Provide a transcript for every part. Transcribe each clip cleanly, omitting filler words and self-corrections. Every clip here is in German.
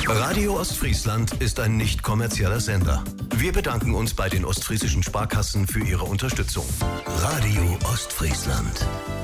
Radio Ostfriesland ist ein nicht kommerzieller Sender. Wir bedanken uns bei den ostfriesischen Sparkassen für ihre Unterstützung. Radio Ostfriesland.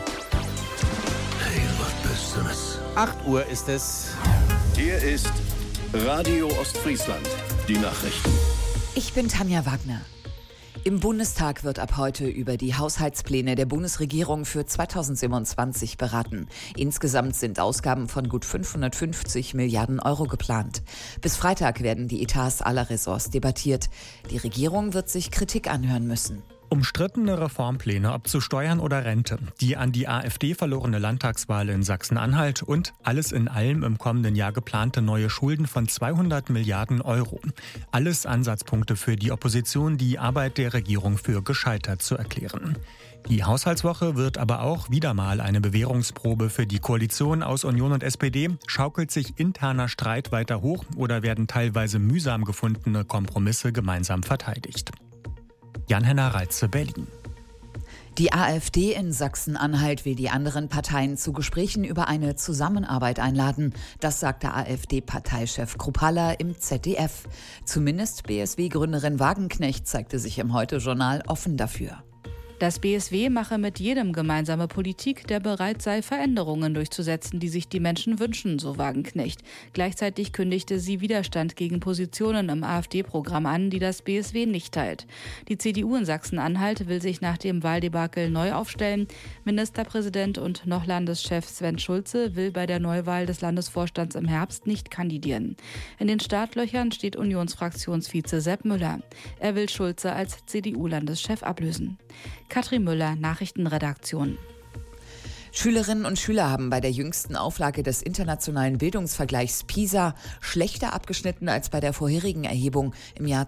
Hey, was bist du das? 8 Uhr ist es. Hier ist Radio Ostfriesland. Die Nachrichten. Ich bin Tanja Wagner. Im Bundestag wird ab heute über die Haushaltspläne der Bundesregierung für 2027 beraten. Insgesamt sind Ausgaben von gut 550 Milliarden Euro geplant. Bis Freitag werden die Etats aller Ressorts debattiert. Die Regierung wird sich Kritik anhören müssen. Umstrittene Reformpläne, ob zu Steuern oder Rente, die an die AfD verlorene Landtagswahl in Sachsen-Anhalt und alles in allem im kommenden Jahr geplante neue Schulden von 200 Milliarden Euro. Alles Ansatzpunkte für die Opposition, die Arbeit der Regierung für gescheitert zu erklären. Die Haushaltswoche wird aber auch wieder mal eine Bewährungsprobe für die Koalition aus Union und SPD. Schaukelt sich interner Streit weiter hoch oder werden teilweise mühsam gefundene Kompromisse gemeinsam verteidigt? Jan-Henner Reitze, Berlin. Die AfD in Sachsen-Anhalt will die anderen Parteien zu Gesprächen über eine Zusammenarbeit einladen. Das sagte AfD-Parteichef Kruppalla im ZDF. Zumindest BSW-Gründerin Wagenknecht zeigte sich im Heute-Journal offen dafür. Das BSW mache mit jedem gemeinsame Politik, der bereit sei, Veränderungen durchzusetzen, die sich die Menschen wünschen, so Wagenknecht. Gleichzeitig kündigte sie Widerstand gegen Positionen im AfD-Programm an, die das BSW nicht teilt. Die CDU in Sachsen-Anhalt will sich nach dem Wahldebakel neu aufstellen. Ministerpräsident und noch Landeschef Sven Schulze will bei der Neuwahl des Landesvorstands im Herbst nicht kandidieren. In den Startlöchern steht Unionsfraktionsvize Sepp Müller. Er will Schulze als CDU-Landeschef ablösen. Katrin Müller, Nachrichtenredaktion. Schülerinnen und Schüler haben bei der jüngsten Auflage des internationalen Bildungsvergleichs PISA schlechter abgeschnitten als bei der vorherigen Erhebung im Jahr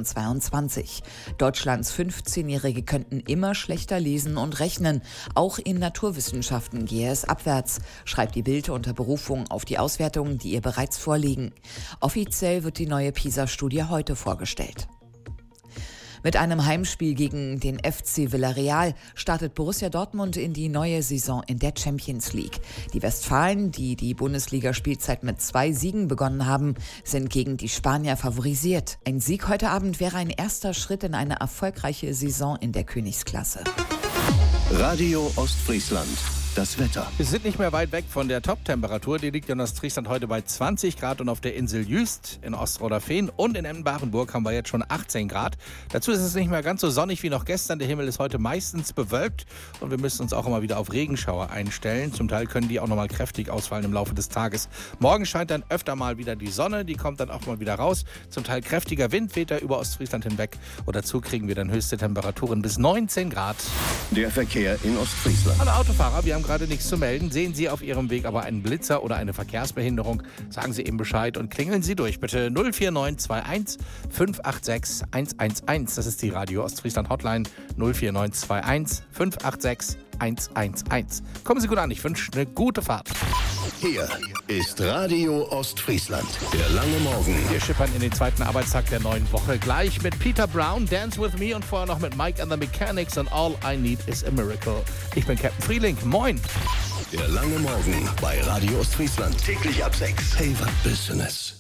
2022. Deutschlands 15-Jährige könnten immer schlechter lesen und rechnen. Auch in Naturwissenschaften gehe es abwärts, schreibt die Bild unter Berufung auf die Auswertungen, die ihr bereits vorliegen. Offiziell wird die neue PISA-Studie heute vorgestellt. Mit einem Heimspiel gegen den FC Villarreal startet Borussia Dortmund in die neue Saison in der Champions League. Die Westfalen, die die Bundesliga-Spielzeit mit 2 Siegen begonnen haben, sind gegen die Spanier favorisiert. Ein Sieg heute Abend wäre ein erster Schritt in eine erfolgreiche Saison in der Königsklasse. Radio Ostfriesland. Das Wetter. Wir sind nicht mehr weit weg von der Top-Temperatur. Die liegt in Ostfriesland heute bei 20 Grad und auf der Insel Jüst in Ostroder-Fehn und in Emden-Barenburg haben wir jetzt schon 18 Grad. Dazu ist es nicht mehr ganz so sonnig wie noch gestern. Der Himmel ist heute meistens bewölkt und wir müssen uns auch immer wieder auf Regenschauer einstellen. Zum Teil können die auch noch mal kräftig ausfallen im Laufe des Tages. Morgen scheint dann öfter mal wieder die Sonne. Die kommt dann auch mal wieder raus. Zum Teil kräftiger Wind weht da über Ostfriesland hinweg. Und dazu kriegen wir dann höchste Temperaturen bis 19 Grad. Der Verkehr in Ostfriesland. Alle Autofahrer, wir haben gerade nichts zu melden. Sehen Sie auf Ihrem Weg aber einen Blitzer oder eine Verkehrsbehinderung, sagen Sie eben Bescheid und klingeln Sie durch. Bitte 04921 586 111. Das ist die Radio Ostfriesland Hotline 04921 586 111. Kommen Sie gut an, ich wünsche eine gute Fahrt. Hier ist Radio Ostfriesland. Der lange Morgen. Wir schippern in den zweiten Arbeitstag der neuen Woche. Gleich mit Peter Brown, Dance With Me und vorher noch mit Mike and the Mechanics und All I Need Is a Miracle. Ich bin Captain Frieling. Moin. Der lange Morgen bei Radio Ostfriesland. Täglich ab 6. Hey, was Business.